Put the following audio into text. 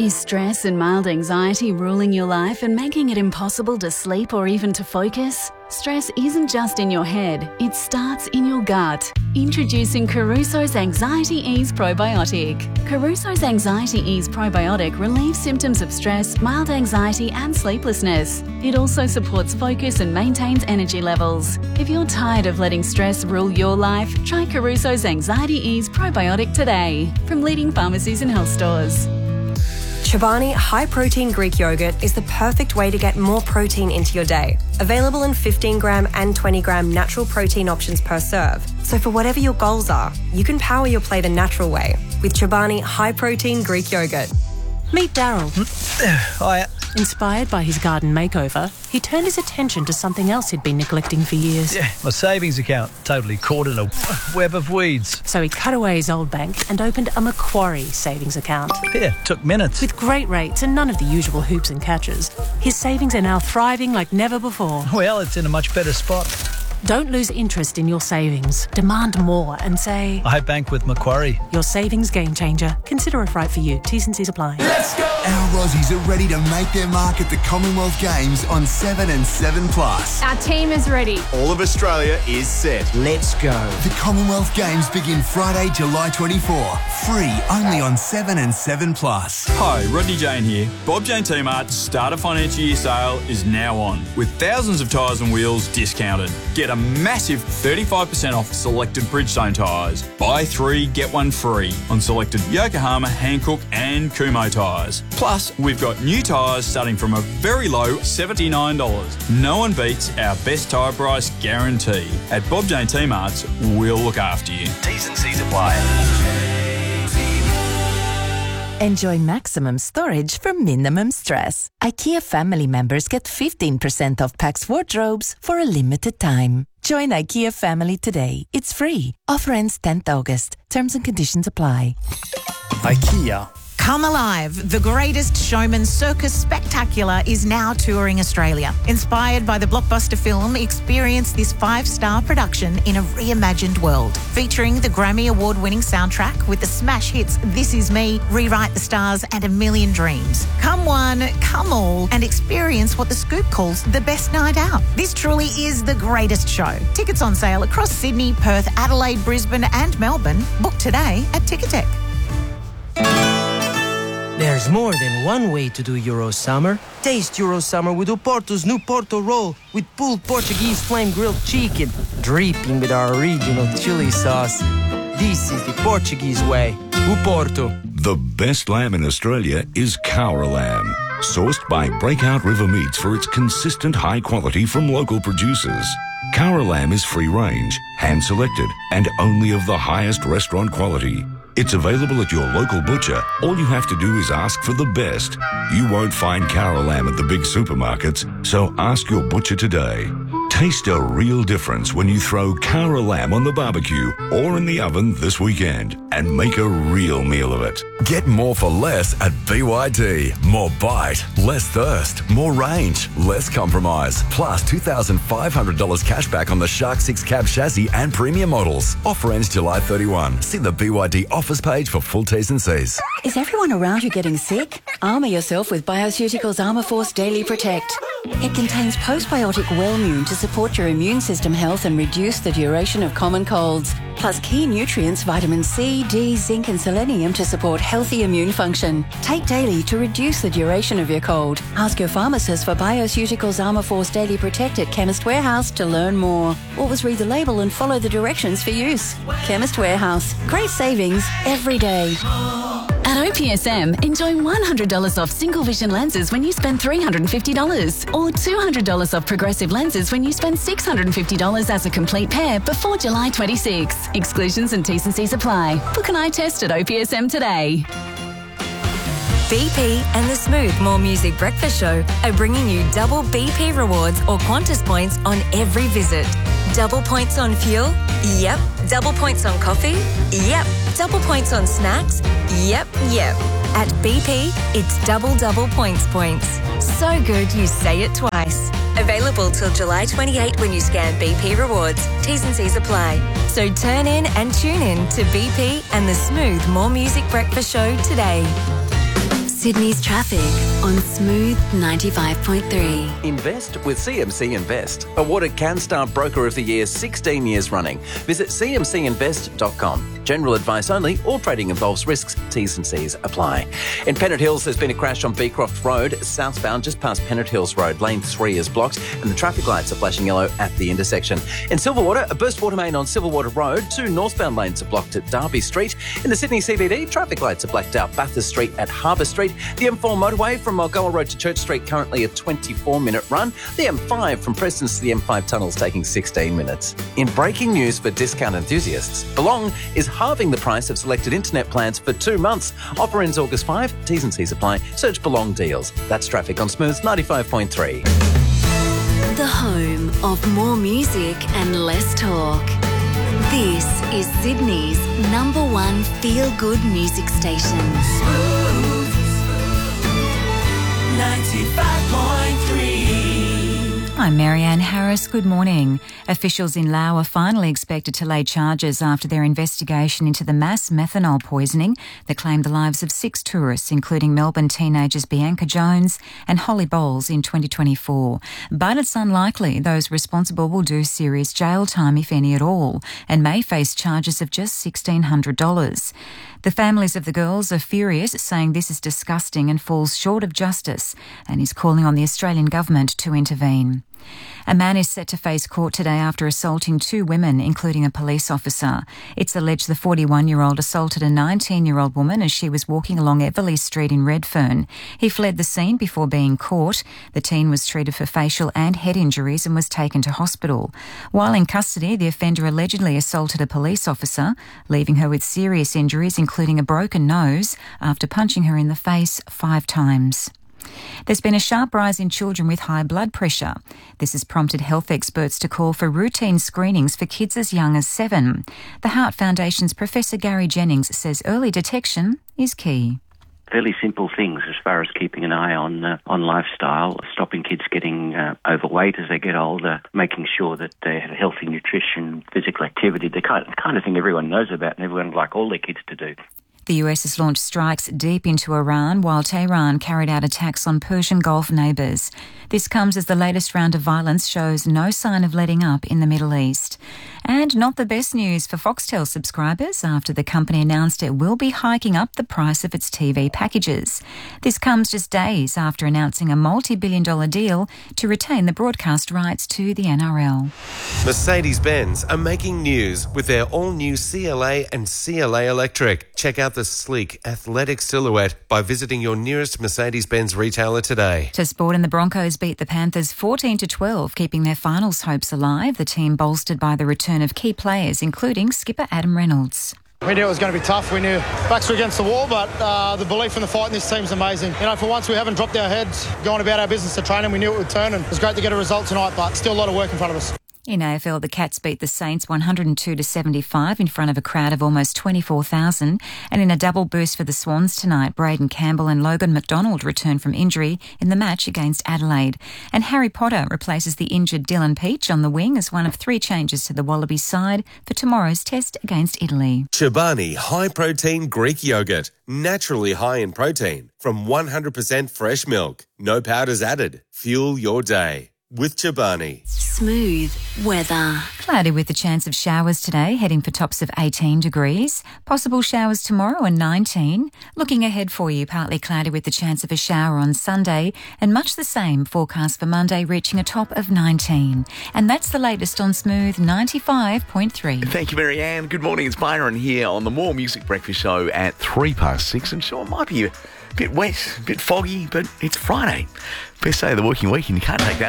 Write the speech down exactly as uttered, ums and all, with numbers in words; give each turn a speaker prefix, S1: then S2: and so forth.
S1: Is stress and mild anxiety ruling your life and making it impossible to sleep or even to focus? Stress isn't just in your head, it starts in your gut. Introducing Caruso's Anxiety Ease Probiotic. Caruso's Anxiety Ease Probiotic relieves symptoms of stress, mild anxiety and sleeplessness. It also supports focus and maintains energy levels. If you're tired of letting stress rule your life, try Caruso's Anxiety Ease Probiotic today from leading pharmacies and health stores.
S2: Chobani High Protein Greek Yogurt is the perfect way to get more protein into your day. Available in fifteen gram and twenty gram natural protein options per serve. So for whatever your goals are, you can power your play the natural way with Chobani High Protein Greek Yogurt.
S3: Meet Daryl.
S4: Hiya.
S3: Inspired by his garden makeover, he turned his attention to something else he'd been neglecting for years.
S4: Yeah, my savings account, totally caught in a web of weeds.
S3: So he cut away his old bank and opened a Macquarie savings account.
S4: Yeah, took minutes.
S3: With great rates and none of the usual hoops and catches, his savings are now thriving like never before.
S4: Well, it's in a much better spot.
S3: Don't lose interest in your savings. Demand more and say,
S4: I bank with Macquarie.
S3: Your savings game changer. Consider if right for you. T's and C's apply.
S5: Let's go! Our Aussies are ready to make their mark at the Commonwealth Games on seven and seven plus.
S6: Our team is ready.
S7: All of Australia is set.
S8: Let's go.
S5: The Commonwealth Games begin Friday, July twenty-fourth. Free only on seven and seven plus.
S9: Hi, Rodney Jane here. Bob Jane T-Mart's Starter Financial Year sale is now on, with thousands of tyres and wheels discounted. Get a massive thirty-five percent off selected Bridgestone tyres. Buy three, get one free on selected Yokohama, Hankook and Kumho tyres. Plus, we've got new tyres starting from a very low seventy-nine dollars. No one beats our best tyre price guarantee. At Bob Jane T-Mart's, we'll look after you.
S7: T's and C's apply.
S10: Enjoy maximum storage for minimum stress. IKEA family members get fifteen percent off Pax wardrobes for a limited time. Join IKEA family today. It's free. Offer ends tenth August. Terms and conditions apply.
S11: IKEA.
S12: Come Alive, the greatest showman circus spectacular, is now touring Australia. Inspired by the blockbuster film, experience this five-star production in a reimagined world. Featuring the Grammy Award-winning soundtrack with the smash hits This Is Me, Rewrite the Stars and A Million Dreams. Come one, come all, and experience what The Scoop calls the best night out. This truly is the greatest show. Tickets on sale across Sydney, Perth, Adelaide, Brisbane and Melbourne. Book today at Ticketek.
S8: There's more than one way to do Eurosummer. Taste Eurosummer with Oporto's new Porto roll with pulled Portuguese flame grilled chicken, dripping with our original chili sauce. This is the Portuguese way. Oporto.
S13: The best lamb in Australia is Cowra lamb, sourced by Breakout River Meats for its consistent high quality from local producers. Cowra lamb is free range, hand selected, and only of the highest restaurant quality. It's available at your local butcher. All you have to do is ask for the best. You won't find Cowra lamb at the big supermarkets, so ask your butcher today. Taste a real difference when you throw Cowra lamb on the barbecue or in the oven this weekend and make a real meal of it.
S14: Get more for less at B Y D. More bite, less thirst, more range, less compromise. Plus two thousand five hundred dollars cash back on the Shark six cab chassis and premium models. Offer ends July thirty-first. See the B Y D offers page for full T's and C's.
S15: Is everyone around you getting sick? Armour yourself with Bioceuticals Armour Force Daily Protect. It contains postbiotic Wellmune to support your immune system health and reduce the duration of common colds. Plus key nutrients, vitamin C, D, zinc and selenium to support healthy immune function. Take daily to reduce the duration of your cold. Ask your pharmacist for Bioceuticals Armour Force Daily Protect at Chemist Warehouse to learn more. Always read the label and follow the directions for use. Chemist Warehouse. Great savings every day.
S1: At O P S M, enjoy one hundred dollars off single vision lenses when you spend three hundred fifty dollars or two hundred dollars off progressive lenses when you spend six hundred fifty dollars as a complete pair before July twenty-sixth. Exclusions and T's and C's apply. Book an eye test at O P S M today.
S16: B P and the Smooth More Music Breakfast Show are bringing you double B P rewards or Qantas points on every visit. Double points on fuel? Yep. Double points on coffee? Yep. Double points on snacks? Yep, yep. At B P, it's double double points points. So good you say it twice. Available till July twenty-eighth when you scan B P Rewards. T's and C's apply. So turn in and tune in to B P and the Smooth More Music Breakfast Show today. Sydney's traffic on Smooth ninety-five point three.
S6: Invest with C M C Invest. Awarded CanStar Broker of the Year sixteen years running. Visit c m c invest dot com. General advice only. All trading involves risks. T's and C's apply. In Pennant Hills, there's been a crash on Beecroft Road, southbound, just past Pennant Hills Road. Lane three is blocked and the traffic lights are flashing yellow at the intersection. In Silverwater, a burst water main on Silverwater Road. Two northbound lanes are blocked at Derby Street. In the Sydney C B D, traffic lights are blacked out Bathurst Street at Harbour Street. The M four motorway from Mulgoa Road to Church Street, currently a twenty-four minute run. The M five from Prestons to the M five tunnels taking sixteen minutes. In breaking news for discount enthusiasts, Belong is halving the price of selected internet plans for two months. Offer ends August fifth. T's and C's apply. Search Belong Deals. That's traffic on Smooth ninety-five point three.
S16: The home of more music and less talk. This is Sydney's number one feel-good music station.
S17: ninety-five point three.
S18: I'm Marianne Harris. Good morning. Officials in Laos are finally expected to lay charges after their investigation into the mass methanol poisoning that claimed the lives of six tourists, including Melbourne teenagers Bianca Jones and Holly Bowles in twenty twenty-four. But it's unlikely those responsible will do serious jail time, if any at all, and may face charges of just sixteen hundred dollars. The families of the girls are furious, saying this is disgusting and falls short of justice, and is calling on the Australian government to intervene. A man is set to face court today after assaulting two women, including a police officer. It's alleged the forty-one-year-old assaulted a nineteen-year-old woman as she was walking along Everleigh Street in Redfern. He fled the scene before being caught. The teen was treated for facial and head injuries and was taken to hospital. While in custody, the offender allegedly assaulted a police officer, leaving her with serious injuries, including a broken nose, after punching her in the face five times. There's been a sharp rise in children with high blood pressure. This has prompted health experts to call for routine screenings for kids as young as seven. The Heart Foundation's Professor Gary Jennings says early detection is key.
S19: Fairly simple things as far as keeping an eye on uh, on lifestyle, stopping kids getting uh, overweight as they get older, making sure that they have healthy nutrition, physical activity, the kind, kind of thing everyone knows about and everyone would like all their kids to do.
S18: The U S has launched strikes deep into Iran, while Tehran carried out attacks on Persian Gulf neighbours. This comes as the latest round of violence shows no sign of letting up in the Middle East. And not the best news for Foxtel subscribers after the company announced it will be hiking up the price of its T V packages. This comes just days after announcing a multi-billion dollar deal to retain the broadcast rights to the N R L.
S20: Mercedes-Benz are making news with their all-new C L A and C L A Electric. Check out the sleek, athletic silhouette by visiting your nearest Mercedes-Benz retailer today.
S18: To sport, and the Broncos beat the Panthers fourteen to twelve, keeping their finals hopes alive. The team bolstered by the return of key players, including skipper Adam Reynolds.
S21: We knew it was going to be tough. We knew backs were against the wall, but uh, the belief in the fight in this team's amazing. You know, for once we haven't dropped our heads, going about our business to training. We knew it would turn, and it was great to get a result tonight, but still a lot of work in front of us.
S18: In A F L, the Cats beat the Saints one hundred two to seventy-five in front of a crowd of almost twenty-four thousand. And in a double boost for the Swans tonight, Braden Campbell and Logan McDonald return from injury in the match against Adelaide. And Harry Potter replaces the injured Dylan Peach on the wing as one of three changes to the Wallabies side for tomorrow's test against Italy.
S20: Chobani High Protein Greek Yogurt. Naturally high in protein from one hundred percent fresh milk. No powders added. Fuel your day with Chobani.
S16: Smooth weather.
S18: Cloudy with the chance of showers today, heading for tops of eighteen degrees. Possible showers tomorrow and nineteen. Looking ahead for you, partly cloudy with the chance of a shower on Sunday, and much the same forecast for Monday, reaching a top of nineteen. And that's the latest on Smooth ninety-five point three.
S22: Thank you, Marianne. Good morning, it's Byron here on the More Music Breakfast Show at three past six. And sure, it might be a bit wet, a bit foggy, but it's Friday. Best day of the working week, and you can't take that